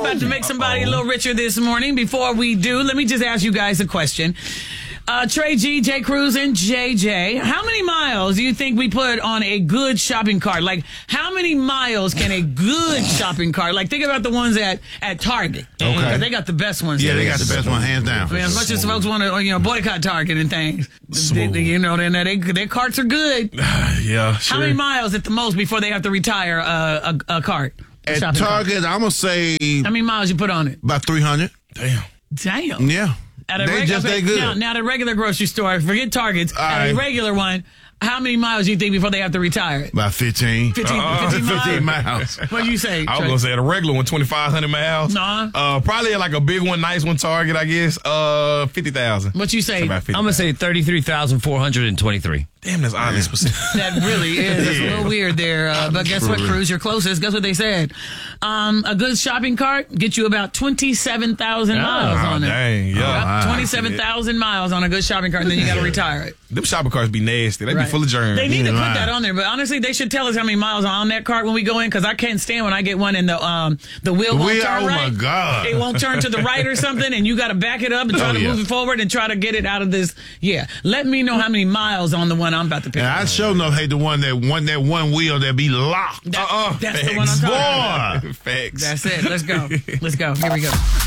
about to make somebody a little richer this morning. Before we do, let me just ask you guys a question. Trey G, J Cruz, and JJ, how many miles do you think we put on a good shopping cart? Like, how many miles can a good shopping cart? Like, think about the ones at Target. Okay. Because they got the best ones. Yeah, they got the best one, hands down. I mean, as much as folks want to, boycott Target and things, their carts are good. Yeah, sure. How many miles at the most before they have to retire a cart? At Target, I'm going to say... How many miles you put on it? About 300. Damn. Yeah. They good. Now, at a regular grocery store, forget Targets, at a regular one, how many miles do you think before they have to retire it? About 15. 15 miles. What'd you say, I was going to say at a regular one, 2,500 miles. Nah. Probably like a big one, nice one, Target, I guess, 50,000. What you say? I'm going to say 33,423. Damn, that's oddly specific. That really is. It's a little weird there. But guess what, Cruz? You're closest. Guess what they said? A good shopping cart gets you about 27,000 miles on it. Dang, yeah. 27,000 miles on a good shopping cart, and then you got to retire it. Them shopping carts be nasty. They be full of germs. They need to put that on there, but honestly, they should tell us how many miles are on that cart when we go in, because I can't stand when I get one and the wheel won't turn right. Oh, my God. It won't turn to the right or something, and you got to back it up and try to move it forward and try to get it out of this. Yeah. Let me know how many miles on the one I'm about to pick up. I sure know, the one that one wheel that be locked. That's the one I'm talking about. Facts. That's it. Let's go. Let's go. Here we go.